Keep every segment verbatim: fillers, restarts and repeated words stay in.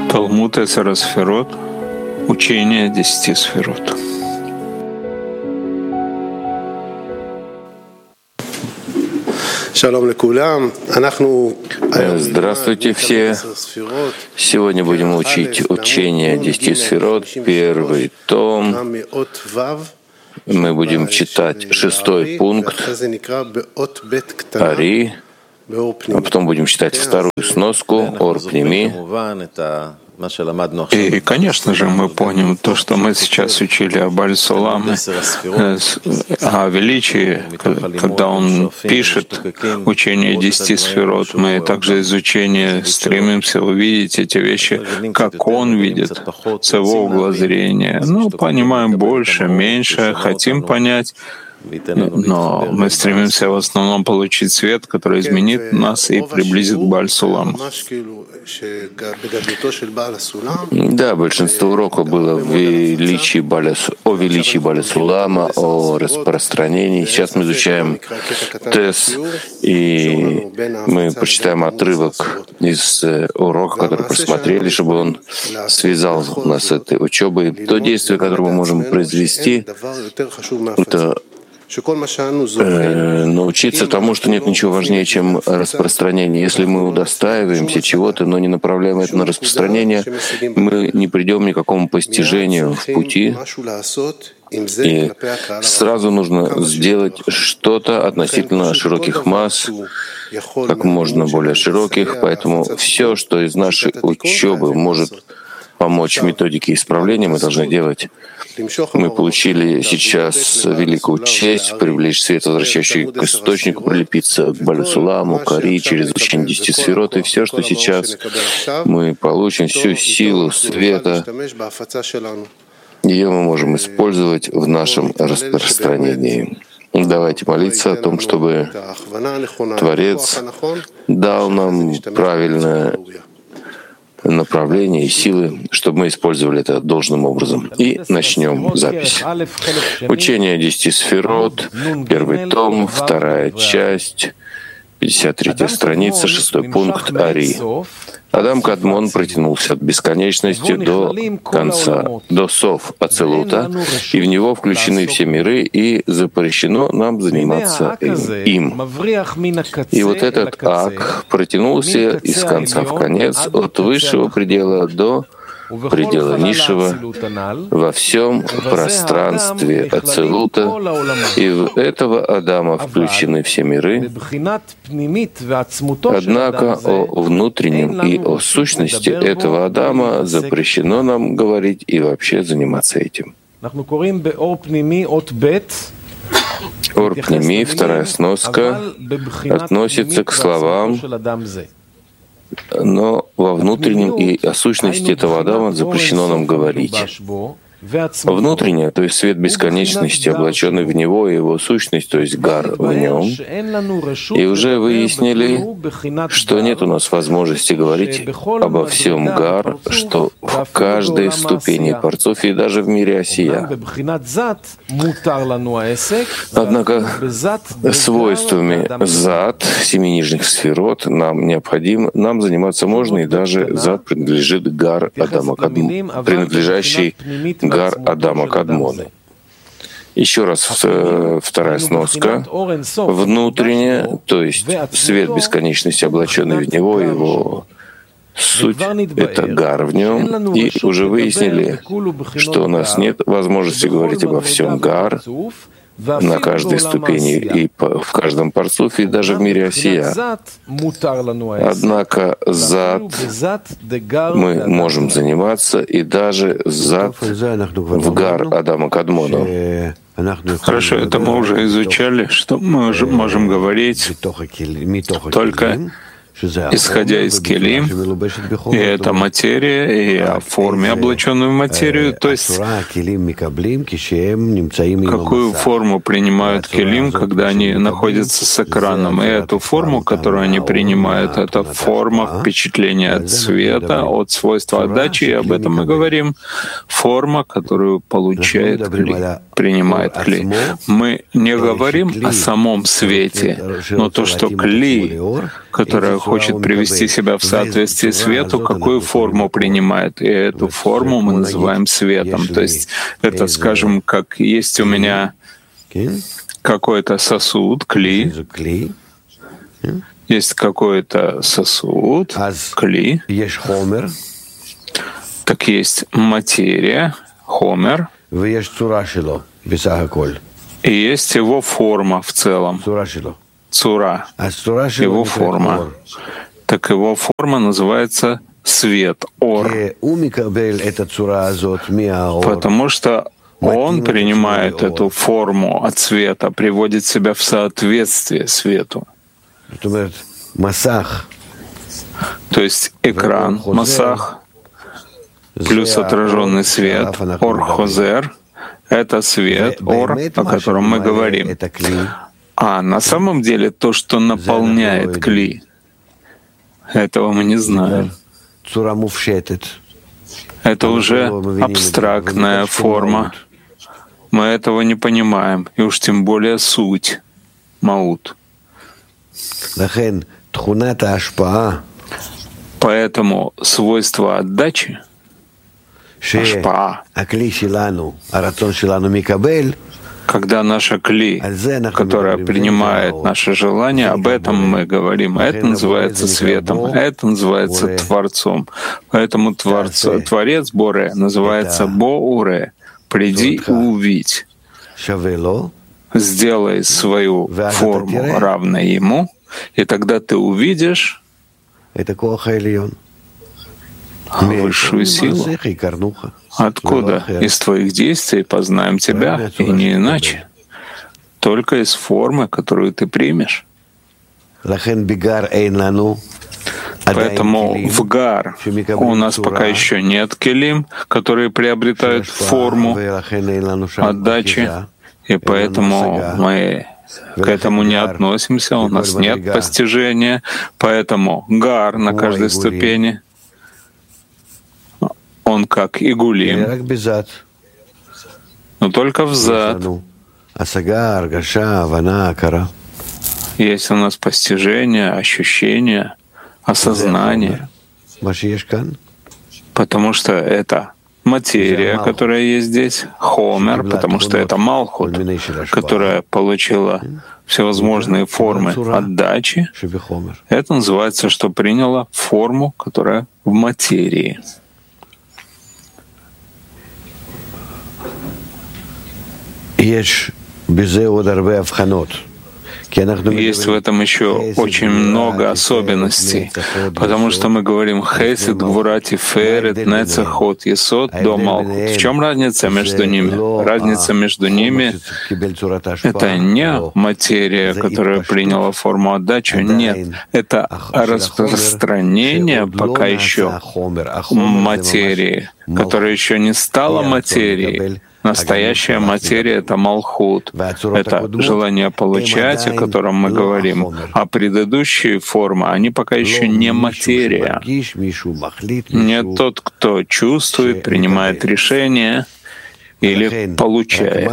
Талмуд Эсер Сферот, учение десяти сферот. Здравствуйте все. Сегодня будем учить учение десяти сферот, первый том. Мы будем читать шестой пункт Ари, а потом будем читать вторую сноску Ор Пними. И, конечно же, мы помним то, что мы сейчас учили об Аль-Суламе, о величии, когда он пишет учение десяти сферот. Мы также из учения стремимся увидеть эти вещи, как он видит, с его угла зрения. Ну, понимаем больше, меньше, хотим понять, но мы стремимся в основном получить свет, который изменит нас и приблизит к Бааль-Суламу. Да, большинство уроков было в величии Бааля, о величии Бааль-Сулама, о распространении. Сейчас мы изучаем Тес, и мы прочитаем отрывок из урока, который просмотрели, чтобы он связал нас с этой учебой. То действие, которое мы можем произвести, это научиться тому, что нет ничего важнее, чем распространение. Если мы удостаиваемся чего-то, но не направляем это на распространение, мы не придем ни к какому постижению в пути. И сразу нужно сделать что-то относительно широких масс, как можно более широких. Поэтому все, что из нашей учебы может помочь методике исправления, мы должны делать. Мы получили сейчас великую честь привлечь свет, возвращающий к источнику, прилепиться к Бааль-Суламу, к Ари, через учение десяти сферот. И все, что сейчас мы получим, всю силу света, ее мы можем использовать в нашем распространении. Давайте молиться о том, чтобы Творец дал нам правильное направления и силы, чтобы мы использовали это должным образом. И начнем запись. Учение десяти сферот, первый том, вторая часть, пятьдесят третья страница, шестой пункт Ари. Адам Кадмон протянулся от бесконечности до конца, до сов Ацелута, и в него включены все миры, и запрещено нам заниматься им. И вот этот ак протянулся из конца в конец, от высшего предела до предела низшего, во всем пространстве Ацелута, и в этого Адама включены все миры. Однако о внутреннем и о сущности этого Адама запрещено нам говорить и вообще заниматься этим. Ор Пними, вторая сноска, относится к словам, но во внутреннем и о сущности этого Адама запрещено нам говорить. Внутреннее, то есть свет бесконечности, облаченный в него, и его сущность, то есть гар в нем. И уже выяснили, что нет у нас возможности говорить обо всем гар, что в каждой ступени Парцуф и даже в мире Осия. Однако свойствами зад, семи нижних сферот, нам необходим, нам заниматься можно, и даже зад принадлежит гар Адама Кадмон, принадлежащий гар Адама Кадмона. Еще раз вторая сноска. Внутренне, то есть свет бесконечности, облаченный в него, его суть — это гар в нем. И уже выяснили, что у нас нет возможности говорить обо всем гар на каждой ступени и в каждом парцуфе, и даже в мире Осия. Однако зад мы можем заниматься, и даже зад в гар Адама Кадмона. Хорошо, это мы уже изучали, что мы можем говорить только исходя из келим, и это материя, и о форме, облаченную в материю, то есть какую форму принимают келим, когда они находятся с экраном. И эту форму, которую они принимают, это форма впечатления от света, от свойства отдачи, и об этом мы говорим. Форма, которую получает кли, принимает кли. Мы не говорим о самом свете, но то, что кли, которое хочет привести себя в соответствие свету, какую форму принимает. И эту форму мы называем светом. То есть это, скажем, как есть у меня какой-то сосуд, кли, есть какой-то сосуд, кли, так есть материя, хомер, и есть его форма в целом, цура, его форма. Так его форма называется свет, ор, потому что он принимает эту форму от света, приводит себя в соответствие свету. То есть экран, масах, плюс отраженный свет, ор-хозер — это свет, ор, о котором мы говорим. А на самом деле то, что наполняет кли, этого мы не знаем. Это уже абстрактная форма. Мы этого не понимаем, и уж тем более суть, маут. Поэтому свойство отдачи, ашпаа, когда наша кли, которая принимает наше желание, об этом мы говорим. Это называется светом, это называется Творцом. Поэтому творцо, Творец Боре называется Боуре. Приди и увидь. Сделай свою форму равной Ему, и тогда ты увидишь высшую силу. Откуда? Из твоих действий познаем тебя, и не иначе. Только из формы, которую ты примешь. Поэтому в гар у нас пока еще нет келим, которые приобретают форму отдачи, и поэтому мы к этому не относимся, у нас нет постижения. Поэтому гар на каждой ступени, он как игулим, но только взад. Есть у нас постижение, ощущение, осознание, потому что это материя, которая есть здесь, хомер, потому что это малхут, которая получила всевозможные формы отдачи. Это называется, что приняла форму, которая в материи. Есть в этом еще очень много особенностей, потому что мы говорим хесед, гвура, тиферет, нецах, есод, до малхут. В чем разница между ними? Разница между ними — это не материя, которая приняла форму отдачи, нет, это распространение пока еще материи, которая еще не стала материей. Настоящая материя — это малхут, это желание получать, о котором мы говорим. А предыдущие формы, они пока еще не материя. Не тот, кто чувствует, принимает решение или получает.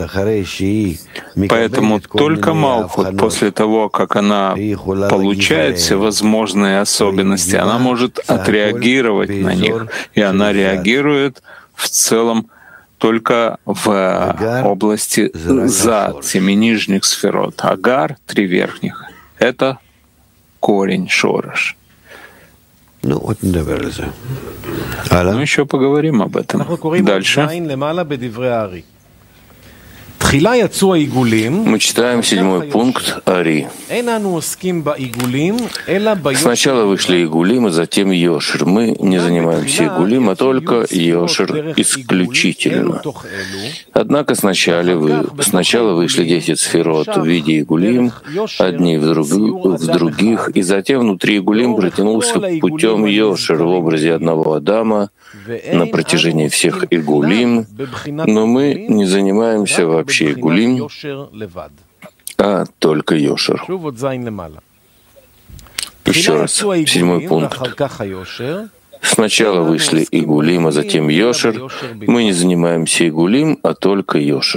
Поэтому только малхут, после того, как она получает всевозможные особенности, она может отреагировать на них, и она реагирует в целом только в области зад, семи нижних сферот. Агар — три верхних. Это корень, шорош. Ну, еще поговорим об этом. Дальше. Мы читаем седьмой пункт Ари. Сначала вышли Игулим, а затем Йошер. Мы не занимаемся Игулим, а только Йошер исключительно. Однако сначала, вы, сначала вышли десять сферот в виде Игулим, одни в, друг, в других, и затем внутри Игулим протянулся путем Йошер в образе одного Адама на протяжении всех Игулим, но мы не занимаемся вообще Игулим, а только Йошер. Еще раз, седьмой пункт. Сначала вышли Игулим, а затем Йошер. Мы не занимаемся Игулим, а только Йошер.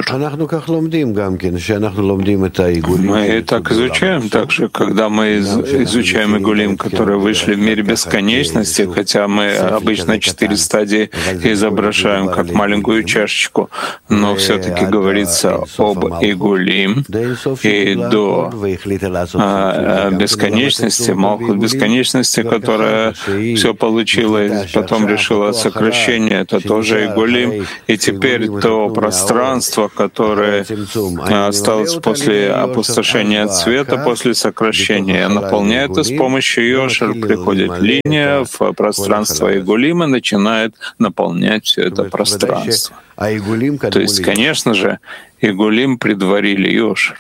Мы так изучаем, также, когда мы изучаем Игулим, которые вышли в мире бесконечности, хотя мы обычно четыре стадии изображаем как маленькую чашечку, но все-таки говорится об Игулим, и до а, бесконечности, Малхут бесконечности, которая все получила и потом решила сокращение, это тоже Игулим. И теперь то пространство, которое осталось после опустошения цвета, после сокращения, наполняет с помощью Йошер, приходит линия в пространство Игулима, начинает наполнять все это пространство. То есть, конечно же, Игулим предварили Йошер.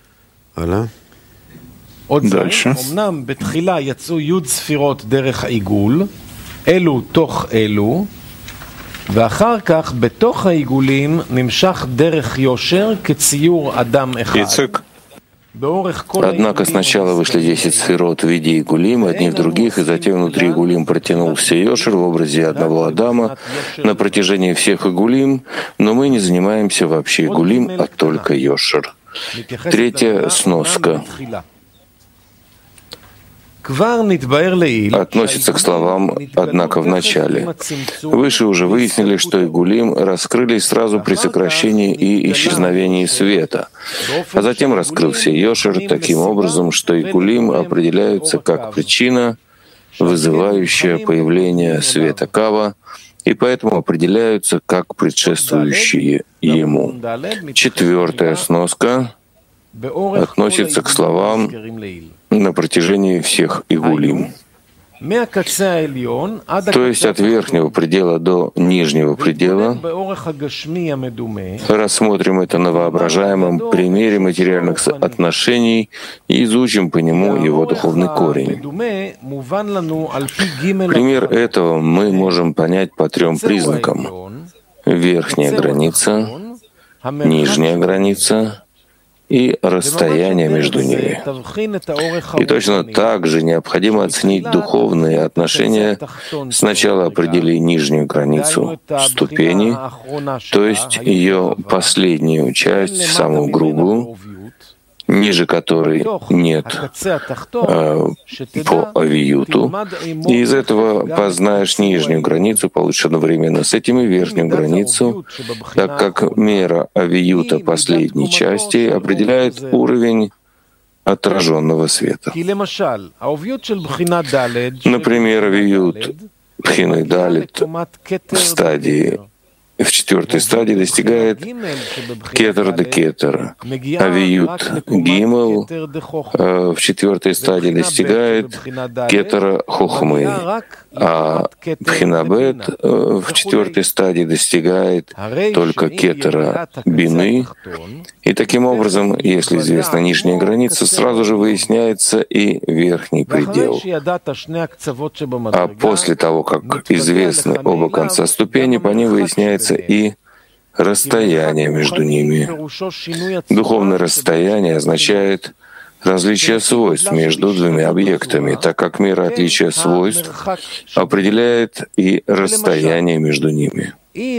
Дальше. אלו תוך אלו, ואחר כך בתוך העיגולים נמשך דרך יושר כציור אדם אחד. Однако сначала вышли десять сферот в виде Игулим, одни в других, и затем внутри Игулим протянулся Йошер в образе одного Адама на протяжении всех Игулим, но мы не занимаемся вообще Игулим, а только Йошер. Третья сноска относится к словам «однако в начале». Выше уже выяснили, что Игулим раскрылись сразу при сокращении и исчезновении света, а затем раскрылся Йошер таким образом, что Игулим определяются как причина, вызывающая появление света Кава, и поэтому определяются как предшествующие ему. Четвертая сноска относится к словам на протяжении всех Игулим. То есть от верхнего предела до нижнего предела. Рассмотрим это на воображаемом примере материальных отношений и изучим по нему его духовный корень. Пример этого мы можем понять по трем признакам: верхняя граница, нижняя граница и расстояние между ними. И точно так же необходимо оценить духовные отношения, сначала определить нижнюю границу ступени, то есть ее последнюю часть, самую грубую, ниже которой нет э, по авиюту, и из этого познаешь нижнюю границу, получишь одновременно с этим и верхнюю границу, так как мера авиюта последней части определяет уровень отраженного света. Например, авиют Пхины Далит в стадии в четвертой стадии достигает кетер де кетер, авиют гимел в четвертой стадии достигает кетера хохмы, а пхинабет в четвертой стадии достигает только кетера бины. И таким образом, если известна нижняя граница, сразу же выясняется и верхний предел. А после того, как известны оба конца ступени, по ним выясняется и расстояние между ними. Духовное расстояние означает различие свойств между двумя объектами, так как мера отличия свойств определяет и расстояние между ними.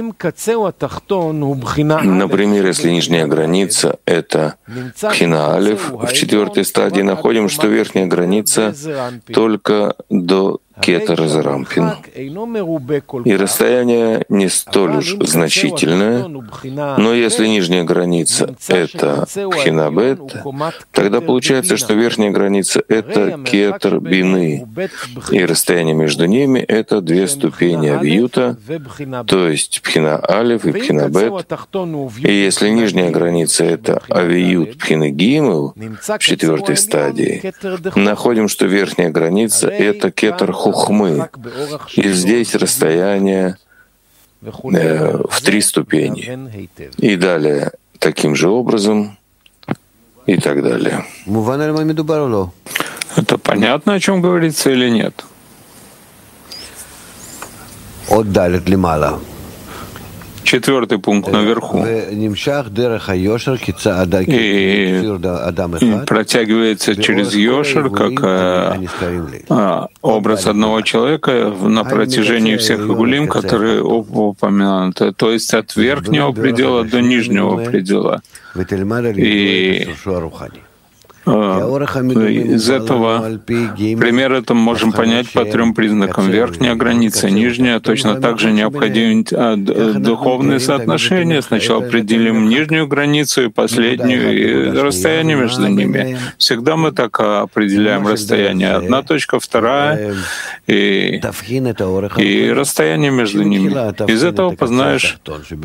Например, если нижняя граница — это Пхина Алеф, в четвертой стадии находим, что верхняя граница только до кетера Зарампин. И расстояние не столь уж значительное, но если нижняя граница — это Пхина Бет, тогда получается, что верхняя граница — это кетер Бины, и расстояние между ними — это две ступени авиюта, то есть Пхина Алеф и Пхина Бет. И если нижняя граница — это авиют Пхины Гимел в четвертой стадии, находим, что верхняя граница — это кетер Хухмы. И здесь расстояние э, в три ступени. И далее таким же образом и так далее. Это понятно, о чем говорится или нет? четвертый пункт наверху. И протягивается через Йошер, как а, образ одного человека на протяжении всех игулим, которые упомянуты, то есть от верхнего предела до нижнего предела. И из этого пример это можем понять по трем признакам. Верхняя граница, нижняя, точно так же необходимы духовные соотношения. Сначала определим нижнюю границу и последнюю, и расстояние между ними. Всегда мы так определяем расстояние. Одна точка, вторая, и, и расстояние между ними. Из этого познаешь,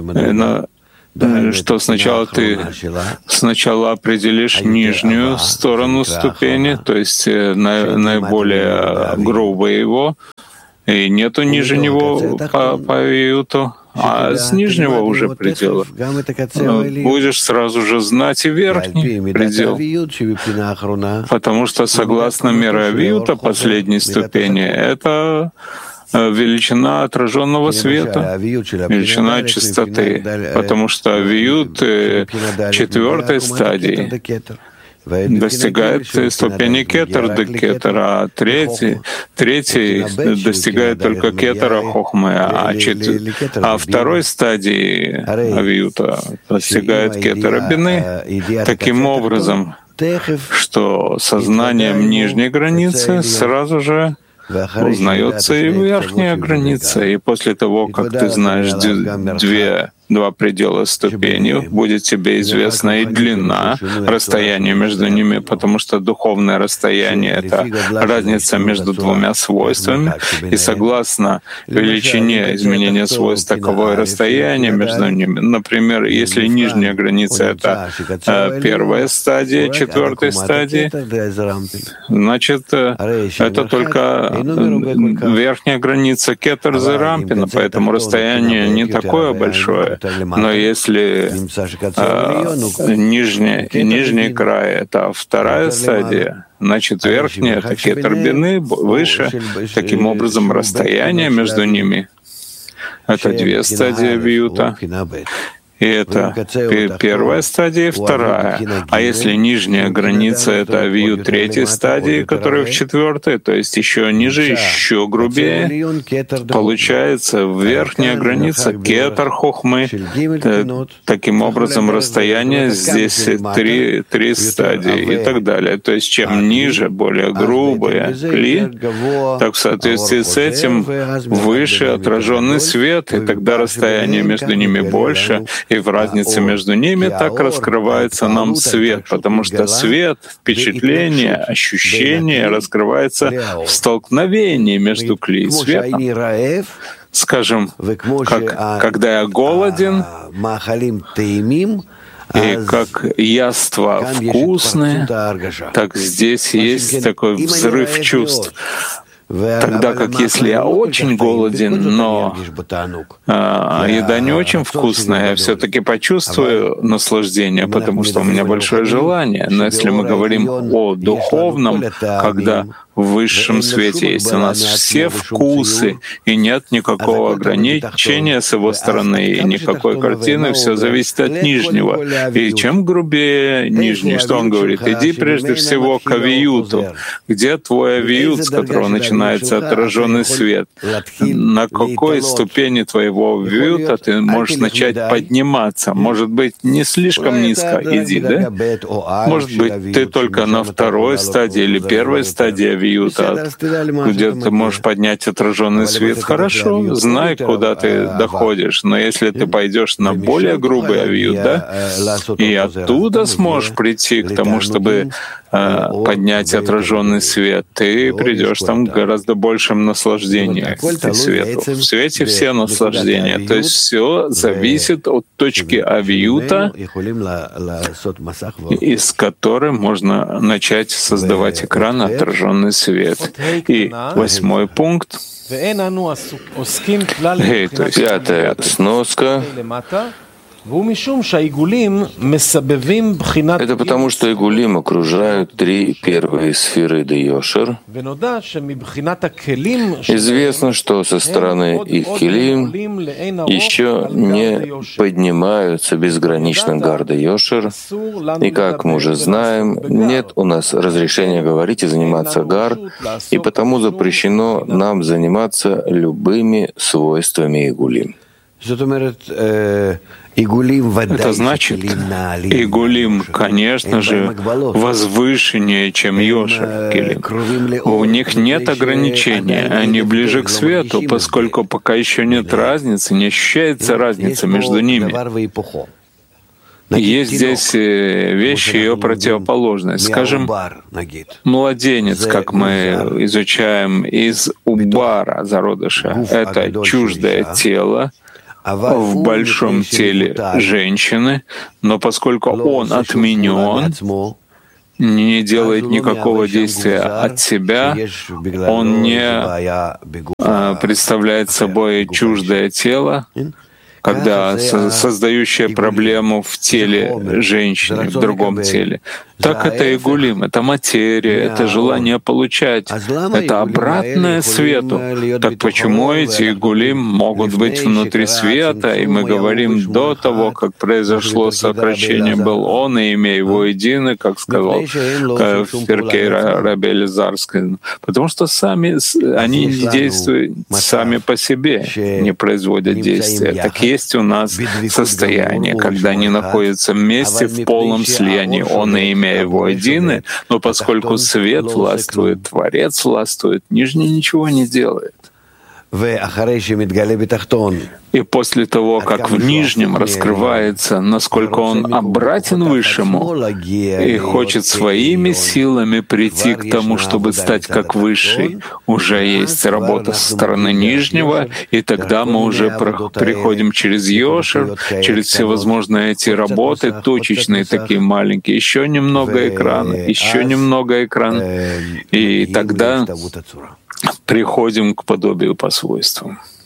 что сначала ты сначала определишь нижнюю сторону ступени, то есть наиболее грубое его, и нету ниже него по, по виюту, а с нижнего уже предела будешь сразу же знать и верхний предел, потому что согласно мере виюта последней ступени это величина отраженного света, величина чистоты, потому что виют четвертой стадии достигает ступени кетер до кетера, а третий, третий достигает только кетера хохмы, а, чет... а второй стадии авиюта достигает кетера бины. Таким образом, что сознанием нижней границы сразу же узнается и верхняя граница, и после того, как ты знаешь две, два предела ступени, будет тебе известна и длина расстояния между ними, потому что духовное расстояние — это разница между двумя свойствами, и согласно величине изменения свойств таковое расстояние между ними. Например, если нижняя граница — это первая стадия четвертой стадии, значит, это только верхняя граница кетер зе рампина, поэтому расстояние не такое большое. Но если а, нижний, нижний край — это вторая стадия, значит, верхняя — это кетер бины, выше. Таким образом, расстояние между ними — это две стадии виюта. И это первая стадия и вторая. А если нижняя граница — это авиют третьей стадии, которая в четвертой, то есть еще ниже, еще грубее, получается верхняя граница кетер хохмы. Таким образом, расстояние здесь три, три стадии и так далее. То есть чем ниже, более грубые кли, так в соответствии с этим выше отраженный свет, и тогда расстояние между ними больше, и в разнице между ними так раскрывается нам свет, потому что свет, впечатление, ощущение раскрывается в столкновении между кли и светом. Скажем, как, когда я голоден, и как яства вкусные, так здесь есть такой взрыв чувств. Тогда как если я очень голоден, но а, еда не очень вкусная, я все-таки почувствую наслаждение, потому что у меня большое желание. Но если мы говорим о духовном, когда в высшем свете есть у нас все вкусы, и нет никакого ограничения с его стороны, и никакой картины, все зависит от нижнего. И чем грубее нижний, что он говорит? Иди прежде всего к авиюту. Где твой авиют, с которого начинается отраженный свет? На какой ступени твоего авиюта ты можешь начать подниматься? Может быть, не слишком низко иди, да? Может быть, ты только на второй стадии или первой стадии авиюта, где ты можешь поднять отраженный свет. Хорошо, знай, куда ты доходишь, но если ты пойдешь на более грубый авиют, да, и оттуда сможешь прийти к тому, чтобы э, поднять отраженный свет, ты придешь там к гораздо большим наслаждениям к свету. В свете все наслаждения. То есть все зависит от точки авиюта, из которой можно начать создавать экран, отраженный свет. И восьмой пункт. Hey, то есть пятая сноска. Это потому, что игулим окружают три первые сферы де-йошер. Известно, что со стороны их килим еще не поднимаются безгранично гар де-йошер, и, как мы уже знаем, нет у нас разрешения говорить и заниматься гар, и потому запрещено нам заниматься любыми свойствами игулим. Это значит, игулим, конечно же, возвышеннее, чем йошер килим. У них нет ограничения, они ближе к свету, поскольку пока еще нет разницы, не ощущается разница между ними. Есть здесь вещи ее противоположные. Скажем, младенец, как мы изучаем из убара зародыша, это чуждое тело в большом теле женщины, но поскольку он отменен, не делает никакого действия от себя, он не представляет собой чуждое тело, когда создающее проблему в теле женщины, в другом теле. Так это игулим, это материя, это желание получать, это обратное свету. Так почему эти игулим могут быть внутри света? И мы говорим, до того, как произошло сокращение, был он, и имя его единый, как сказал в Перкей Раби Элизарский. Потому что сами они действуют сами по себе, не производят действия. Так есть у нас состояние, когда они находятся вместе в полном слиянии, он и имя его едины, но поскольку свет властвует, Творец властвует, нижний ничего не делает. И после того, как в нижнем раскрывается, насколько он обратен высшему и хочет своими силами прийти к тому, чтобы стать как высший, уже есть работа со стороны нижнего, и тогда мы уже приходим через йошер, через всевозможные эти работы, точечные такие маленькие, еще немного экрана, еще немного экрана, и тогда приходим к подобию по свойствам.